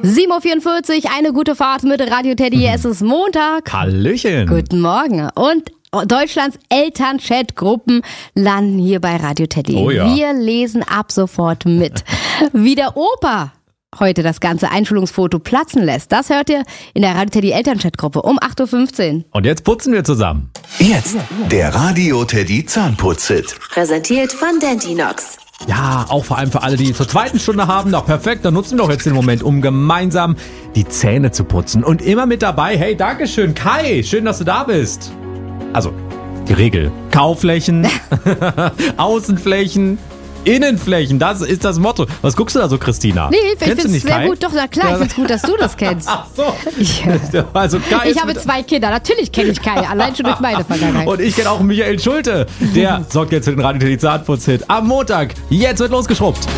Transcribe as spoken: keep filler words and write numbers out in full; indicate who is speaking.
Speaker 1: sieben Uhr vierundvierzig, eine gute Fahrt mit Radio Teddy. Es ist Montag.
Speaker 2: Hallöchen.
Speaker 1: Guten Morgen. Und Deutschlands Elternchat-Gruppen landen hier bei Radio Teddy.
Speaker 2: Oh ja.
Speaker 1: Wir lesen ab sofort mit. Wie der Opa heute das ganze Einschulungsfoto platzen lässt, das hört ihr in der Radio Teddy Elternchat-Gruppe um acht Uhr fünfzehn.
Speaker 2: Und jetzt putzen wir zusammen.
Speaker 3: Jetzt der Radio Teddy Zahnputz-Hit.
Speaker 4: Präsentiert von Dentinox.
Speaker 2: Ja, auch vor allem für alle, die zur zweiten Stunde haben. Doch perfekt, dann nutzen wir doch jetzt den Moment, um gemeinsam die Zähne zu putzen. Und immer mit dabei, hey, Dankeschön, Kai, schön, dass du da bist. Also, die Regel. Kauflächen, Außenflächen, Innenflächen, das ist das Motto. Was guckst du da so, Christina?
Speaker 1: Nee, ich finde
Speaker 2: du
Speaker 1: es
Speaker 2: nicht,
Speaker 1: sehr
Speaker 2: Kai?
Speaker 1: gut. Doch, na klar, ich finde es gut, dass du das kennst.
Speaker 2: Ach so.
Speaker 1: Ja.
Speaker 2: Also, Kai
Speaker 1: Ich
Speaker 2: ist
Speaker 1: habe
Speaker 2: mit-
Speaker 1: zwei Kinder, natürlich kenne ich Kai, allein schon durch meine Vergangenheit.
Speaker 2: Und ich kenne auch Michael Schulte. Der sorgt jetzt für den Radio Teddy Zahnputz-Hit am Montag. Jetzt wird losgeschrubbt.